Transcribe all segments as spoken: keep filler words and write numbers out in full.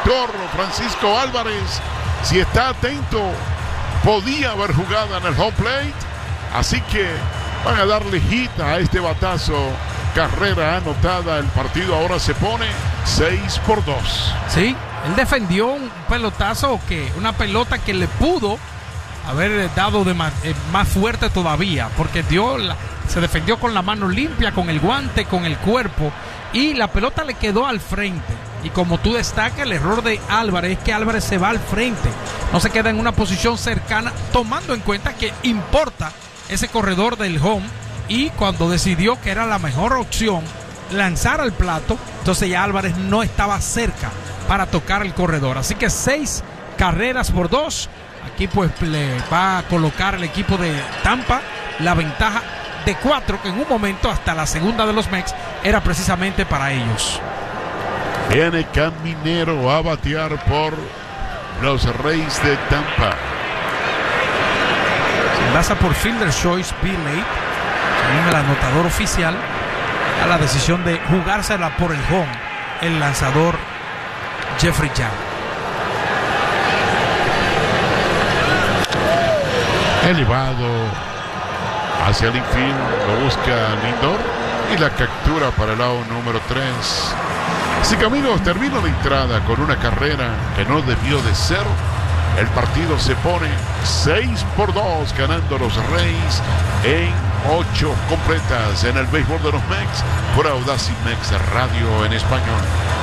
receptor Francisco Álvarez, si está atento, podía haber jugado en el home plate. Así que van a darle hit a este batazo. Carrera anotada. El partido ahora se pone seis por dos. Sí, él defendió un pelotazo, que una pelota que le pudo haber dado de más, eh, más fuerte todavía, porque dio la, se defendió con la mano limpia, con el guante, con el cuerpo, y la pelota le quedó al frente. Y como tú destacas, el error de Álvarez es que Álvarez se va al frente, no se queda en una posición cercana, tomando en cuenta que importa ese corredor del home, y cuando decidió que era la mejor opción lanzar al plato, entonces ya Álvarez no estaba cerca para tocar el corredor. Así que seis carreras por dos. Aquí pues le va a colocar el equipo de Tampa la ventaja de cuatro, que en un momento hasta la segunda de los Mex era precisamente para ellos. Viene Caminero a batear por los Reyes de Tampa. Se enlaza por Fielder Choice Billey, según el anotador oficial, a la decisión de jugársela por el home el lanzador Jeffrey Young. Elevado hacia el infield, lo busca Lindor y la captura para el lado número tres. Así que, amigos, termina la entrada con una carrera que no debió de ser. El partido se pone seis por dos, ganando los Reyes en ocho completas en el béisbol de los Mex por Audacy Mex Radio en español.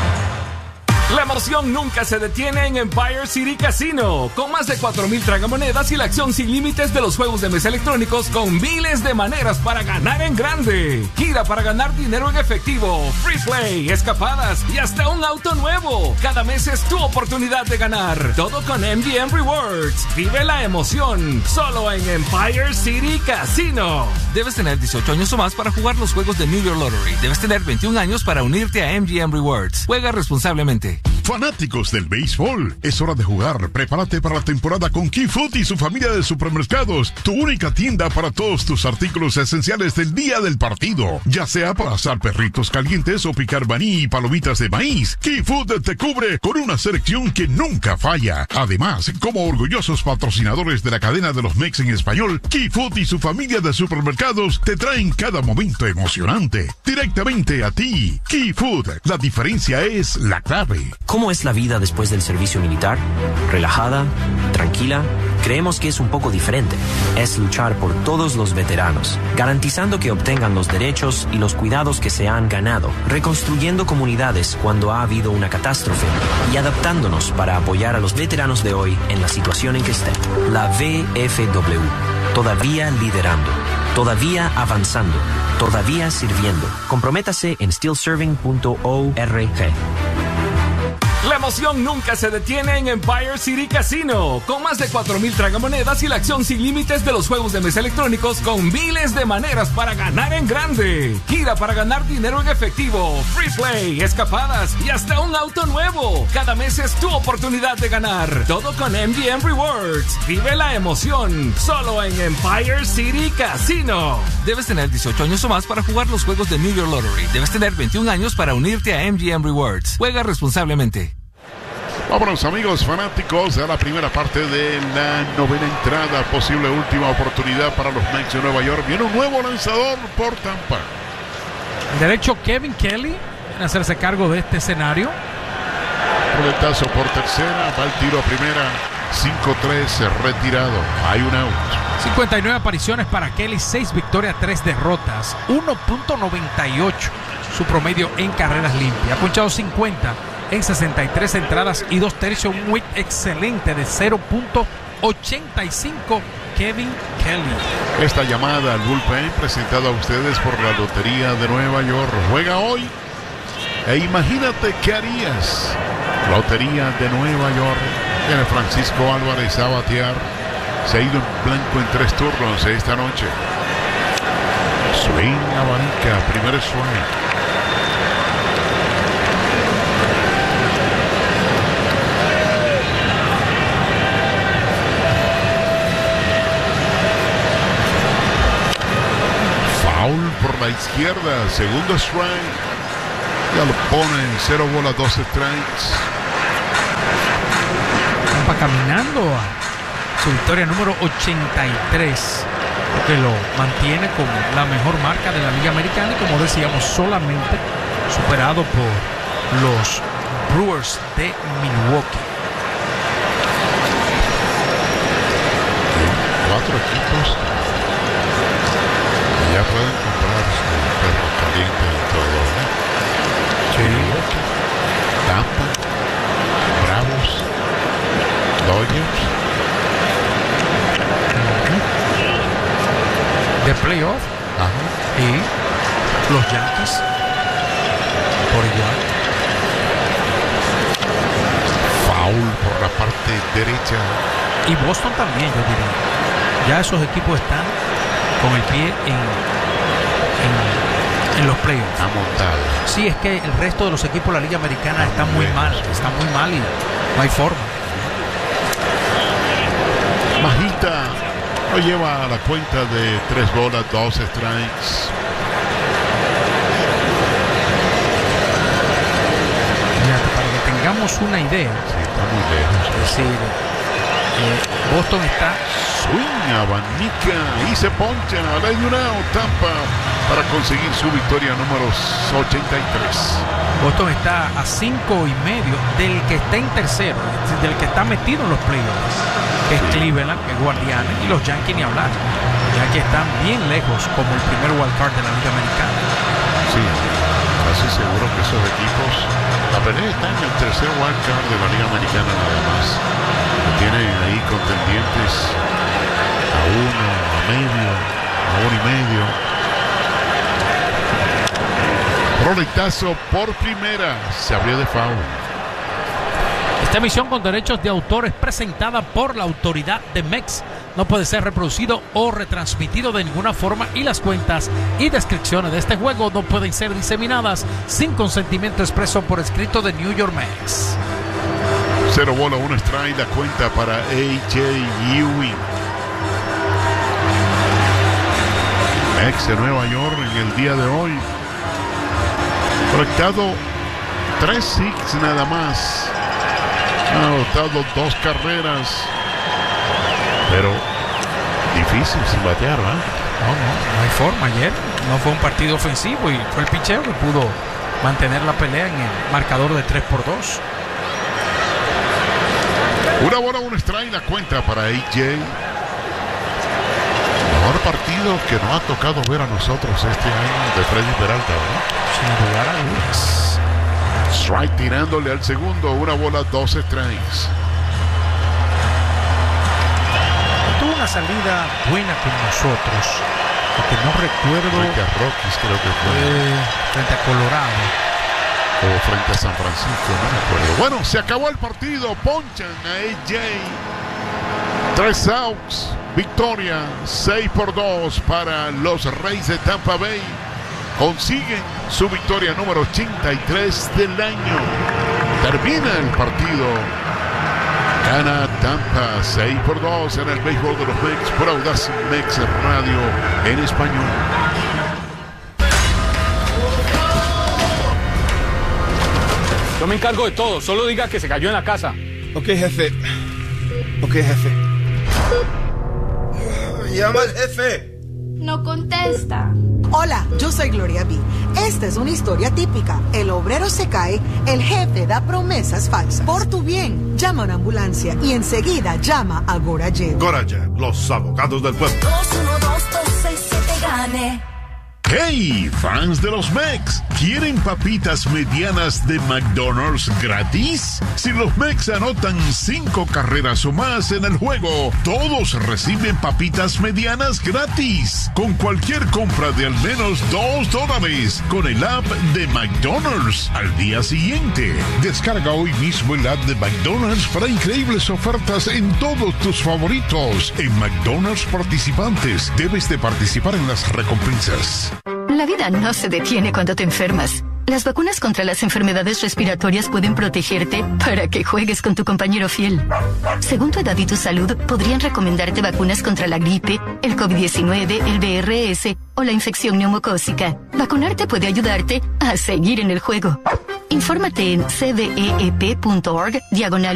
La emoción nunca se detiene en Empire City Casino, con más de cuatro mil tragamonedas y la acción sin límites de los juegos de mesa electrónicos, con miles de maneras para ganar en grande. Gira para ganar dinero en efectivo, free play, escapadas y hasta un auto nuevo. Cada mes es tu oportunidad de ganar. Todo con M G M Rewards. Vive la emoción, solo en Empire City Casino. Debes tener dieciocho años o más para jugar los juegos de New York Lottery. Debes tener veintiún años para unirte a M G M Rewards. Juega responsablemente. Fanáticos del béisbol, es hora de jugar. Prepárate para la temporada con Key Food y su familia de supermercados, tu única tienda para todos tus artículos esenciales del día del partido, ya sea para asar perritos calientes o picar maní y palomitas de maíz. Key Food te cubre con una selección que nunca falla. Además, como orgullosos patrocinadores de la cadena de los Mex en español, Key Food y su familia de supermercados te traen cada momento emocionante directamente a ti. Key Food, la diferencia es la clave. ¿Cómo es la vida después del servicio militar? ¿Relajada? ¿Tranquila? Creemos que es un poco diferente. Es luchar por todos los veteranos, garantizando que obtengan los derechos y los cuidados que se han ganado, reconstruyendo comunidades cuando ha habido una catástrofe y adaptándonos para apoyar a los veteranos de hoy en la situación en que estén. La V F W, todavía liderando, todavía avanzando, todavía sirviendo. Comprométase en still serving punto org. La emoción nunca se detiene en Empire City Casino, con más de cuatro mil tragamonedas y la acción sin límites de los juegos de mesa electrónicos, con miles de maneras para ganar en grande. Gira para ganar dinero en efectivo, free play, escapadas y hasta un auto nuevo. Cada mes es tu oportunidad de ganar. Todo con M G M Rewards. Vive la emoción, solo en Empire City Casino. Debes tener dieciocho años o más para jugar los juegos de New York Lottery. Debes tener veintiún años para unirte a M G M Rewards. Juega responsablemente. Vámonos, amigos fanáticos, a la primera parte de la novena entrada, posible última oportunidad para los Mets de Nueva York. Viene un nuevo lanzador por Tampa. El derecho Kevin Kelly viene a hacerse cargo de este escenario. Roletazo por tercera, va el tiro a primera, cinco tres, retirado, hay un out. cincuenta y nueve apariciones para Kelly, seis victorias, tres derrotas, uno punto noventa y ocho su promedio en carreras limpias. Ha ponchado cincuenta en sesenta y tres entradas y dos tercios, un whip excelente de cero punto ochenta y cinco. Kevin Kelly. Esta llamada al bullpen presentada a ustedes por la Lotería de Nueva York. Juega hoy e imagínate qué harías. Lotería de Nueva York. Viene Francisco Álvarez a batear. Se ha ido en blanco en tres turnos esta noche. Swing abanica, primer swing. Por la izquierda, segundo strike, ya lo pone en cero bolas, dos strikes. caminando a su victoria número ochenta y tres, que lo mantiene como la mejor marca de la Liga Americana y, como decíamos, solamente superado por los Brewers de Milwaukee. Cuatro equipos que ya pueden comprar su perro caliente y todo, ¿no? Sí. Milwaukee, Tampa, Bravos, Dodgers. De playoff. Ajá. Y los Yankees por igual. Foul por la parte derecha. Y Boston también, yo diría. Ya esos equipos están con el pie en, en, en los playoffs. Ha montado. Sí, es que el resto de los equipos de la Liga Americana están muy mal. Están muy mal y no hay forma. Majita lo lleva a la cuenta de tres bolas, dos strikes. Fíjate, para que tengamos una idea. Sí, está muy lejos. Es decir, eh, Boston está... Swing, abanica y se poncha a la Yunao Tampa para conseguir su victoria número ochenta y tres. Boston está a cinco y medio del que está en tercero, del que está metido en los playoffs, que es Sí. Cleveland, que es Guardianes, y los Yankees ni hablar. Ya que están bien lejos como el primer wildcard de la Liga Americana. Sí, casi seguro que esos equipos, la pelea está en el tercer wildcard de la Liga Americana nada más. Tienen ahí contendientes a uno, a medio, a uno y medio. Roletazo por primera, se abrió de foul. Esta emisión con derechos de autor es presentada por la autoridad de M E X. No puede ser reproducido o retransmitido de ninguna forma y las cuentas y descripciones de este juego no pueden ser diseminadas sin consentimiento expreso por escrito de New York Mets. Cero bola, un strike, la cuenta para A J Ewing. Ex de Nueva York en el día de hoy. Conectado tres hits nada más. Ha anotado dos carreras. Pero difícil sin batear, ¿verdad? No, no, no hay forma. Ayer no fue un partido ofensivo y fue el picheo que pudo mantener la pelea en el marcador de tres por dos. Una bola, un strike, la cuenta para A J. Mejor partido que nos ha tocado ver a nosotros este año de Freddy Peralta, ¿verdad? Sin lugar a dudas. Strike tirándole al segundo, una bola, dos strikes. Tuvo una salida buena con nosotros, porque no recuerdo. Frente a Rockies creo que fue. Eh, frente a Colorado. O frente a San Francisco, no me acuerdo. Bueno, se acabó el partido. Ponchan a A J. Tres outs. Victoria seis por dos para los Reyes de Tampa Bay. Consiguen su victoria número ochenta y tres del año. Termina el partido. Gana Tampa seis por dos en el béisbol de los Mets por Audaz Mets Radio en español. Yo me encargo de todo, solo diga que se cayó en la casa. Ok, jefe. Ok, jefe. Llama al jefe. No contesta. Hola, yo soy Gloria B. Esta es una historia típica. El obrero se cae, el jefe da promesas falsas. Por tu bien, llama a una ambulancia y enseguida llama a Gorajet. Gorajet, los abogados del pueblo. dos uno dos dos seis siete gane. ¡Hey, fans de los Mets! ¿Quieren papitas medianas de McDonald's gratis? Si los Mets anotan cinco carreras o más en el juego, todos reciben papitas medianas gratis. Con cualquier compra de al menos dos dólares con el app de McDonald's al día siguiente. Descarga hoy mismo el app de McDonald's para increíbles ofertas en todos tus favoritos. En McDonald's participantes, debes de participar en las recompensas. La vida no se detiene cuando te enfermas. Las vacunas contra las enfermedades respiratorias pueden protegerte para que juegues con tu compañero fiel. Según tu edad y tu salud, podrían recomendarte vacunas contra la gripe, el COVID diecinueve, el V R S o la infección neumocócica. Vacunarte puede ayudarte a seguir en el juego. Infórmate en c v e e p punto org diagonal